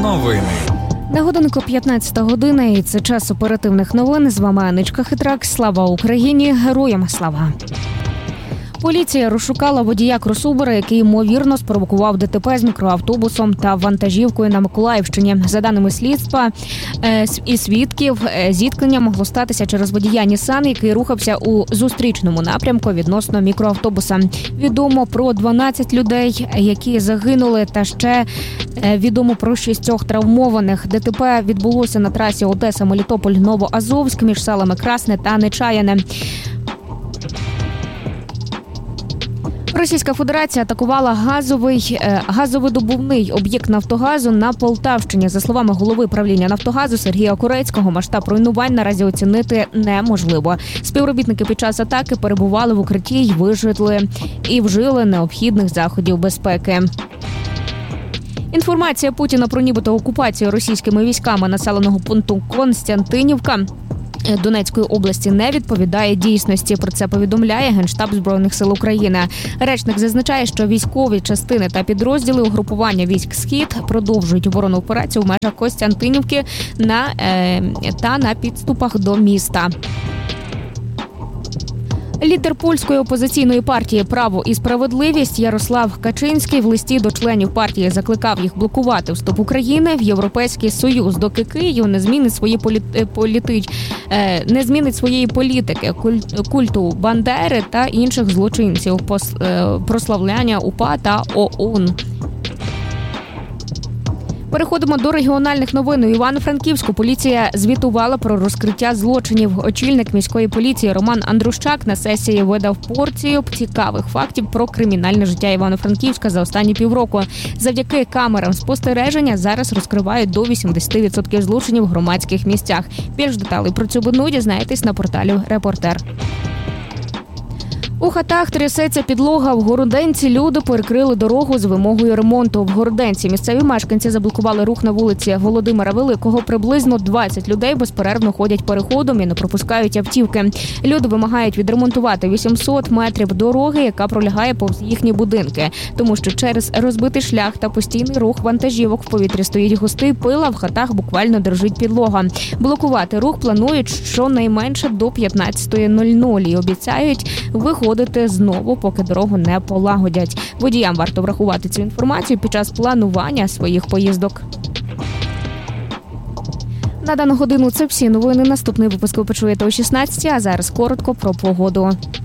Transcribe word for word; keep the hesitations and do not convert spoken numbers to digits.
Новини. На годинку п'ятнадцята година, і це час оперативних новин. З вами Аничка Хитрак. Слава Україні! Героям слава! Поліція розшукала водія кросовера, який, ймовірно, спровокував ДТП з мікроавтобусом та вантажівкою на Миколаївщині. За даними слідства і свідків, зіткнення могло статися через водія Нісан, який рухався у зустрічному напрямку відносно мікроавтобуса. Відомо про дванадцять людей, які загинули, та ще відомо про шістьох травмованих. ДТП відбулося на трасі Одеса-Мелітополь-Новоазовськ між селами Красне та Нечаяне. Російська Федерація атакувала газовий газовидобувний об'єкт Нафтогазу на Полтавщині. За словами голови правління Нафтогазу Сергія Корецького, масштаб руйнувань наразі оцінити неможливо. Співробітники під час атаки перебували в укритті й вижили і вжили необхідних заходів безпеки. Інформація Путіна про нібито окупацію російськими військами населеного пункту Константинівка Донецької області не відповідає дійсності. Про це повідомляє Генштаб Збройних сил України. Речник зазначає, що військові частини та підрозділи угрупування військ «Схід» продовжують оборонну операцію в межах Костянтинівки на, е, та на підступах до міста. Лідер польської опозиційної партії «Право і справедливість» Ярослав Качинський в листі до членів партії закликав їх блокувати вступ України в Європейський Союз, доки Київ не змінить свої політи... політич... не змінить своєї політики, культу Бандери та інших злочинців, прославляння УПА та ОУН. Переходимо до регіональних новин. У Івано-Франківську поліція звітувала про розкриття злочинів. Очільник міської поліції Роман Андрущак на сесії видав порцію цікавих фактів про кримінальне життя Івано-Франківська за останні півроку. Завдяки камерам спостереження зараз розкривають до вісімдесят відсотків злочинів в громадських місцях. Більш деталей про цю беду дізнаєтесь на порталі «Репортер». У хатах трясеться підлога. В Городенці люди перекрили дорогу з вимогою ремонту. В Городенці місцеві мешканці заблокували рух на вулиці Володимира Великого. Приблизно двадцять людей безперервно ходять переходом і не пропускають автівки. Люди вимагають відремонтувати вісімсот метрів дороги, яка пролягає повз їхні будинки. Тому що через розбитий шлях та постійний рух вантажівок в повітрі стоїть густий пил, а в хатах буквально дрижить підлога. Блокувати рух планують щонайменше до п'ятнадцятої нуль-нуль і обіцяють виходити Ходити знову, поки дорогу не полагодять. Водіям варто врахувати цю інформацію під час планування своїх поїздок. На дану годину це всі новини. Наступний випуск ви почуєте о шістнадцятій, а зараз коротко про погоду.